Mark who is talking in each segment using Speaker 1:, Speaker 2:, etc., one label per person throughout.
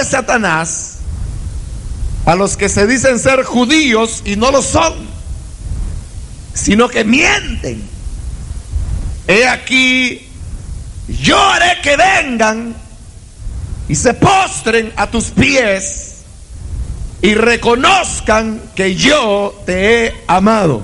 Speaker 1: Satanás a los que se dicen ser judíos y no lo son, sino que mienten. He aquí, yo haré que vengan y se postren a tus pies y reconozcan que yo te he amado.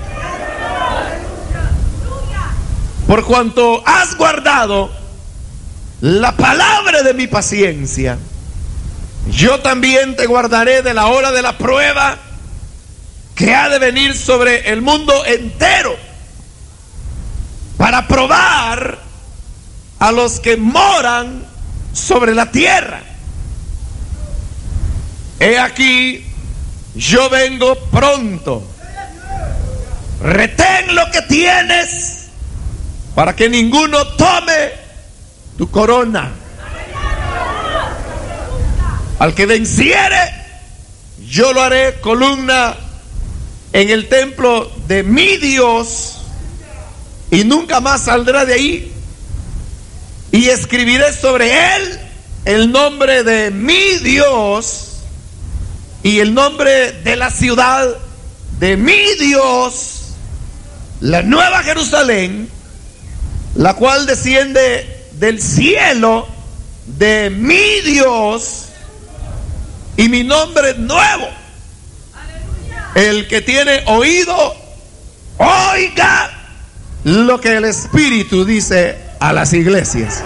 Speaker 1: Por cuanto has guardado la palabra de mi paciencia, yo también te guardaré de la hora de la prueba que ha de venir sobre el mundo entero, para probar a los que moran sobre la tierra. He aquí, yo vengo pronto. Retén lo que tienes, para que ninguno tome tu corona. Al que venciere, yo lo haré columna en el templo de mi Dios, y nunca más saldrá de ahí. Y escribiré sobre él el nombre de mi Dios y el nombre de la ciudad de mi Dios, la nueva Jerusalén, la cual desciende del cielo de mi Dios, y mi nombre nuevo. El que tiene oído, oiga lo que el Espíritu dice a las iglesias.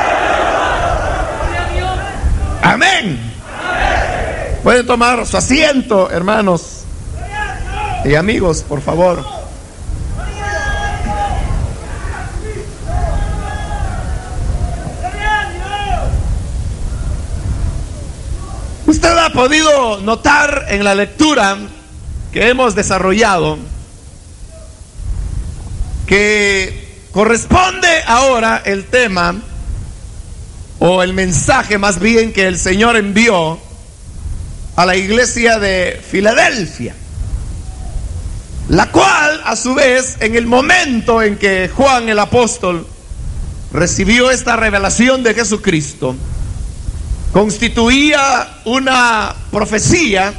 Speaker 1: Amén. Pueden tomar su asiento, hermanos y amigos, por favor. Usted ha podido notar en la lectura que hemos desarrollado que corresponde ahora el tema, o el mensaje más bien, que el Señor envió a la iglesia de Filadelfia, la cual a su vez, en el momento en que Juan el apóstol recibió esta revelación de Jesucristo, constituía una profecía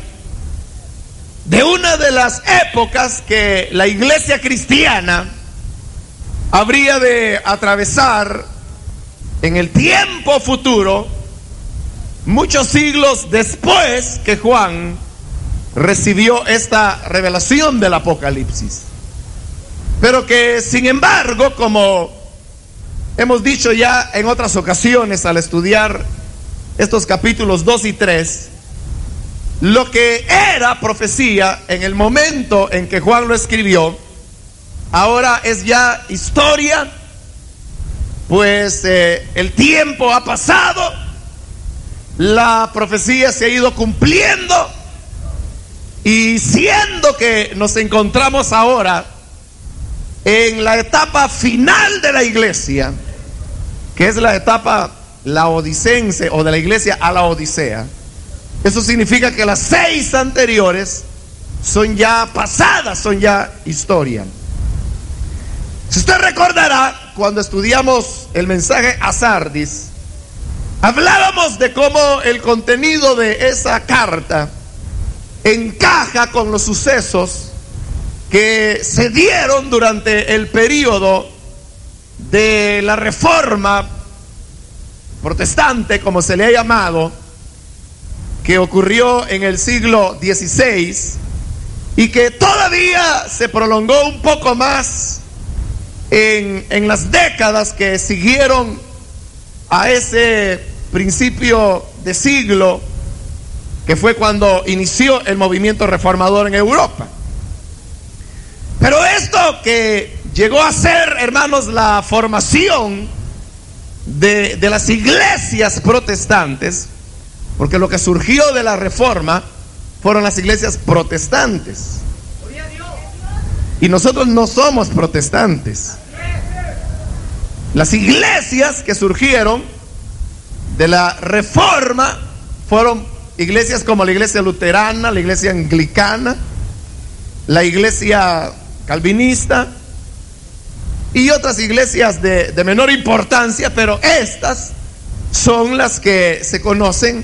Speaker 1: de una de las épocas que la iglesia cristiana habría de atravesar en el tiempo futuro, muchos siglos después que Juan recibió esta revelación del Apocalipsis. Pero que, sin embargo, como hemos dicho ya en otras ocasiones al estudiar estos capítulos 2 y 3, lo que era profecía en el momento en que Juan lo escribió, ahora es ya historia, pues el tiempo ha pasado, la profecía se ha ido cumpliendo, y siendo que nos encontramos ahora en la etapa final de la iglesia, que es la etapa laodicense, o de la iglesia a la Odisea, eso significa que las 6 anteriores son ya pasadas, son ya historia. Si usted recordará, cuando estudiamos el mensaje a Sardis, hablábamos de cómo el contenido de esa carta encaja con los sucesos que se dieron durante el periodo de la Reforma protestante, como se le ha llamado, que ocurrió en el siglo XVI y que todavía se prolongó un poco más en las décadas que siguieron a ese principio de siglo, que fue cuando inició el movimiento reformador en Europa. Pero esto que llegó a ser, hermanos, la formación de las iglesias protestantes, porque lo que surgió de la Reforma fueron las iglesias protestantes, y nosotros no somos protestantes. Las iglesias que surgieron de la Reforma fueron iglesias como la iglesia luterana, la iglesia anglicana, la iglesia calvinista y otras iglesias de menor importancia, pero estas son las que se conocen